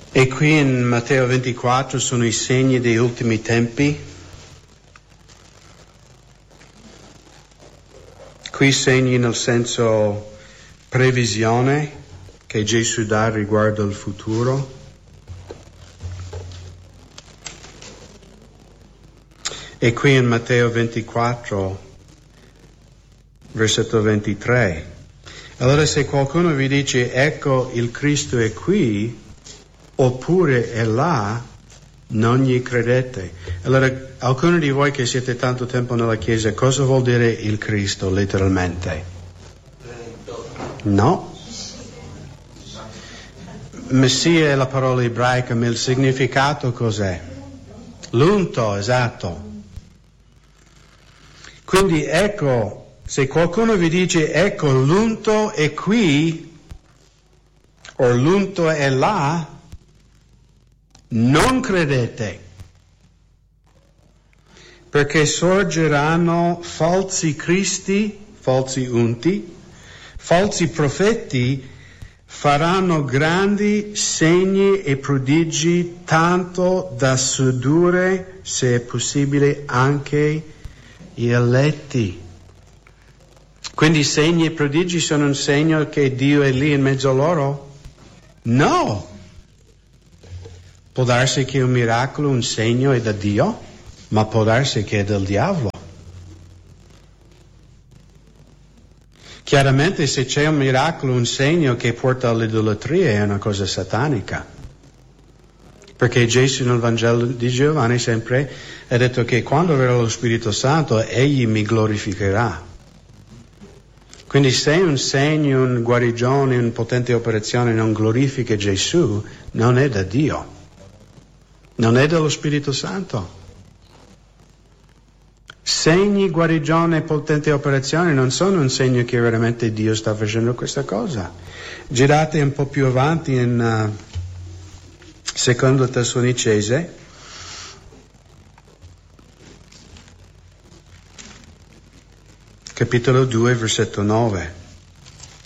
E qui in Matteo 24 sono i segni degli ultimi tempi. Qui segni nel senso previsione che Gesù dà riguardo al futuro. E qui in Matteo 24, versetto 23. Allora se qualcuno vi dice ecco il Cristo è qui, oppure è là, non gli credete. Allora, alcuni di voi che siete tanto tempo nella Chiesa, cosa vuol dire il Cristo letteralmente? No. Messia è la parola ebraica, ma il significato cos'è? L'unto, esatto. Quindi ecco, se qualcuno vi dice ecco l'unto è qui, o l'unto è là, non credete, perché sorgeranno falsi cristi, falsi unti, falsi profeti, faranno grandi segni e prodigi tanto da sedurre, se è possibile, anche gli eletti. Quindi segni e prodigi sono un segno che Dio è lì in mezzo a loro? No! Può darsi che un miracolo, un segno è da Dio, ma può darsi che è del diavolo. Chiaramente se c'è un miracolo, un segno che porta all'idolatria è una cosa satanica. Perché Gesù nel Vangelo di Giovanni sempre ha detto che quando verrà lo Spirito Santo egli mi glorificherà. Quindi se un segno, una guarigione, una potente operazione non glorifica Gesù, non è da Dio. Non è dello Spirito Santo. Segni, guarigione, potente operazione non sono un segno che veramente Dio sta facendo questa cosa. Girate un po' più avanti in Secondo Tessalonicese, capitolo 2, versetto 9.